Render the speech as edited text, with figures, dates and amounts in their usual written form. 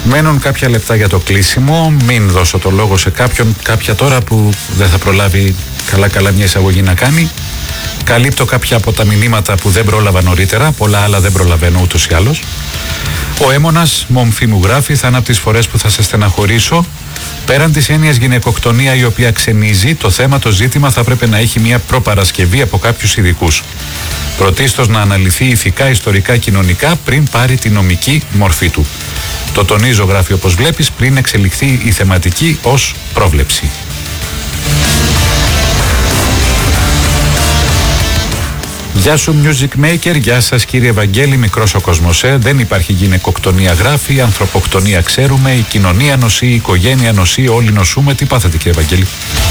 Μένουν κάποια λεπτά για το κλείσιμο. Μην δώσω το λόγο σε κάποια τώρα που δεν θα προλάβει καλά μια εισαγωγή να κάνει. Καλύπτω κάποια από τα μηνύματα που δεν πρόλαβα νωρίτερα. Πολλά άλλα δεν προλαβαίνω ούτως ή άλλως. Ο Έμονας μομφή μου γράφει: θα είναι από τις φορές που θα σε στεναχωρήσω. Πέραν της έννοιας γυναικοκτονία η οποία ξενίζει, το ζήτημα θα πρέπει να έχει μια προπαρασκευή από κάποιους ειδικούς. Πρωτίστως να αναλυθεί ηθικά, ιστορικά, κοινωνικά πριν πάρει τη νομική μορφή του. Το τονίζω, γράφει, όπως βλέπεις, πριν εξελιχθεί η θεματική ως πρόβλεψη. Γεια σου Music Maker, γεια σας κύριε Ευαγγέλη, μικρός ο κόσμος, δεν υπάρχει γυναικοκτονία, γράφει, ανθρωποκτονία ξέρουμε, η κοινωνία νοσεί, η οικογένεια νοσεί, όλοι νοσούμε. Τι πάθατε κύριε Ευαγγέλη?